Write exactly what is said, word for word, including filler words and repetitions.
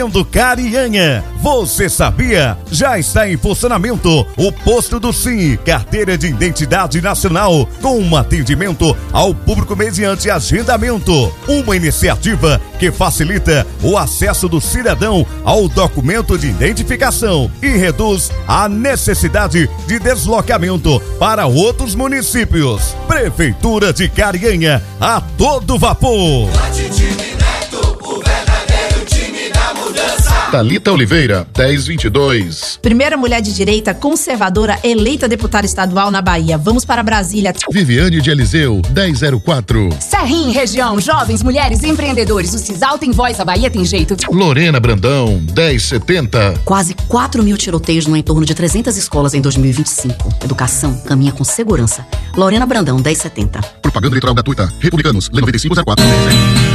do Carianha. Você sabia? Já está em funcionamento o Posto do Sim, carteira de identidade nacional, com um atendimento ao público mediante agendamento. Uma iniciativa que facilita o acesso do cidadão ao documento de identificação e reduz a necessidade de deslocamento para outros municípios. Prefeitura de Carianha, a todo vapor. Thalita Oliveira, dez vinte e dois. Primeira mulher de direita conservadora eleita deputada estadual na Bahia. Vamos para Brasília. Viviane de Eliseu, dez zero quatro. Serrim, região, jovens, mulheres, empreendedores. O Cisal tem voz, a Bahia tem jeito. Lorena Brandão, dez setenta. Quase quatro mil tiroteios no entorno de trezentas escolas em dois mil e vinte e cinco. Educação caminha com segurança. Lorena Brandão, dez setenta. Propaganda eleitoral gratuita. Republicanos, Lê noventa e cinco zero quatro.